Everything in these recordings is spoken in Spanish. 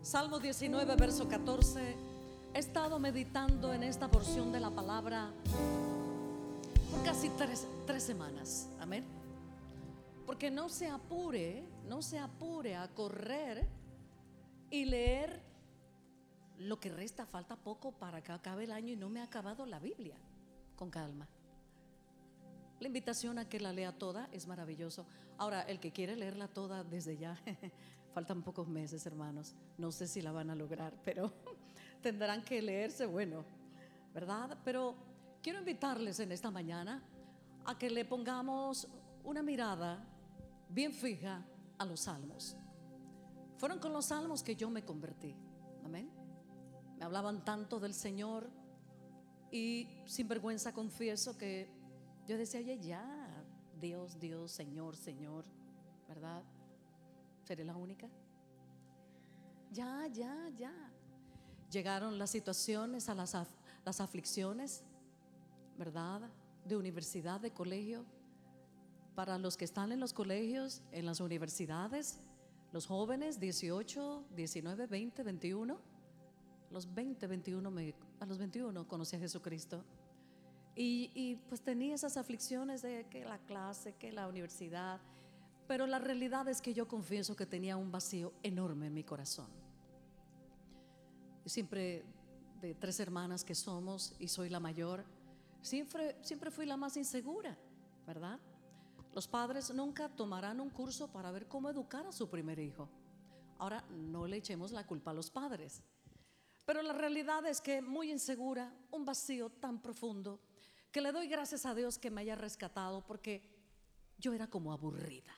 Salmo 19, verso 14. He estado meditando en esta porción de la palabra por casi tres semanas. Amén. Porque no se apure a correr y leer lo que resta. Falta poco para que acabe el año y no me ha acabado la Biblia. Con calma. La invitación a que la lea toda es maravilloso. Ahora, el que quiere leerla toda desde ya, faltan pocos meses, hermanos. No sé si la van a lograr, pero tendrán que leerse, bueno, ¿verdad? Pero quiero invitarles en esta mañana a que le pongamos una mirada bien fija a los salmos. Fueron con los salmos que yo me convertí. Amén. Me hablaban tanto del Señor y sin vergüenza confieso que yo decía, oye, ya, Dios, Dios, Señor, Señor, ¿verdad? ¿Seré la única? Ya. Llegaron las situaciones, las aflicciones, ¿verdad? De universidad, de colegio. Para los que están en los colegios, en las universidades, los jóvenes, 18, 19, 20, 21. Los 20, 21, a los 21 conocí a Jesucristo. Y pues tenía esas aflicciones de que la clase, que la universidad. Pero la realidad es que yo confieso que tenía un vacío enorme en mi corazón. Siempre, de 3 hermanas que somos y soy la mayor, siempre fui la más insegura, ¿verdad? Los padres nunca tomarán un curso para ver cómo educar a su primer hijo. Ahora, no le echemos la culpa a los padres, pero la realidad es que muy insegura, un vacío tan profundo, que le doy gracias a Dios que me haya rescatado, porque yo era como aburrida,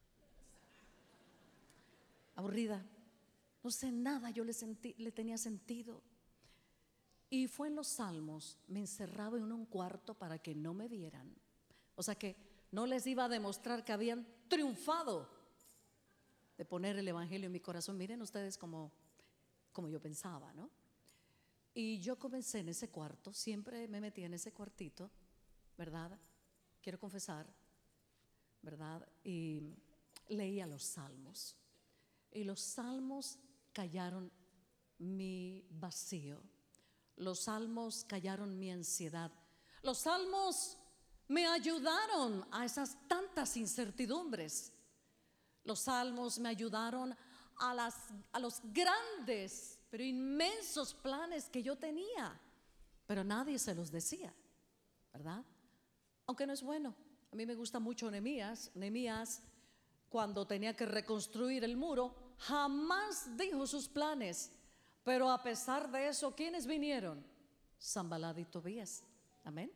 no sé nada, yo le tenía sentido. Y fue en los salmos, me encerraba en un cuarto para que no me vieran. O sea que no les iba a demostrar que habían triunfado de poner el evangelio en mi corazón. Miren ustedes como yo pensaba, ¿no? Y yo comencé en ese cuarto, siempre me metí en ese cuartito, ¿verdad? Quiero confesar, ¿verdad? Y leía los salmos. Y los salmos callaron mi vacío. Los salmos callaron mi ansiedad. Los salmos me ayudaron a esas tantas incertidumbres. Los salmos me ayudaron a los grandes pero inmensos planes que yo tenía, pero nadie se los decía, ¿verdad? Aunque no es bueno. A mí me gusta mucho Nehemías. Nehemías, cuando tenía que reconstruir el muro, jamás dijo sus planes. Pero a pesar de eso, ¿quiénes vinieron? Sanballat y Tobías. Amén.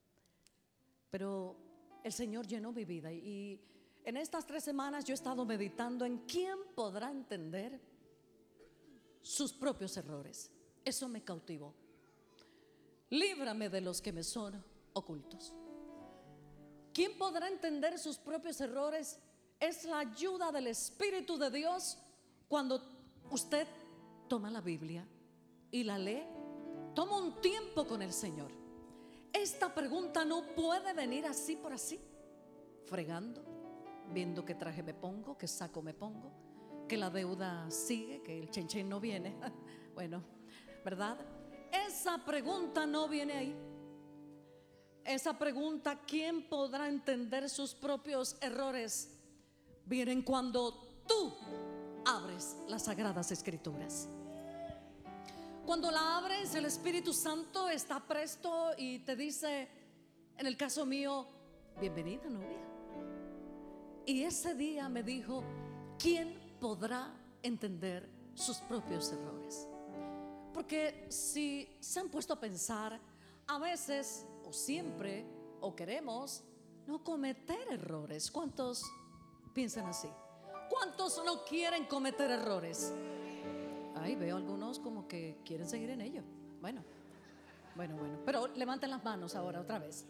Pero el Señor llenó mi vida, y en estas 3 semanas yo he estado meditando en quién podrá entender sus propios errores. Eso me cautivó. Líbrame de los que me son ocultos. ¿Quién podrá entender sus propios errores? Es la ayuda del Espíritu de Dios cuando usted toma la Biblia y la lee, toma un tiempo con el Señor. Esta pregunta no puede venir así por así, fregando, viendo qué traje me pongo, qué saco me pongo, que la deuda sigue, que el chen no viene. Bueno, ¿verdad? Esa pregunta no viene ahí. Esa pregunta, ¿quién podrá entender sus propios errores?, vienen cuando tú abres las Sagradas Escrituras. Cuando la abres, el Espíritu Santo está presto y te dice, en el caso mío, bienvenida, novia. Y ese día me dijo, ¿quién podrá entender sus propios errores? Porque si se han puesto a pensar, a veces o siempre o queremos no cometer errores. ¿Cuántos piensan así? ¿Cuántos no quieren cometer errores? Ahí veo algunos como que quieren seguir en ello. Bueno, pero levanten las manos ahora otra vez.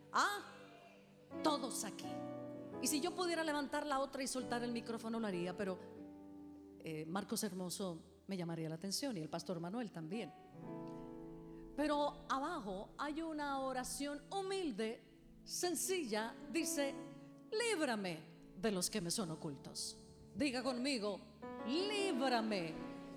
Todos aquí. Y si yo pudiera levantar la otra y soltar el micrófono lo haría, pero Marcos Hermoso me llamaría la atención y el pastor Manuel también. Pero abajo hay una oración humilde, sencilla. Dice, líbrame de los que me son ocultos. Diga conmigo, líbrame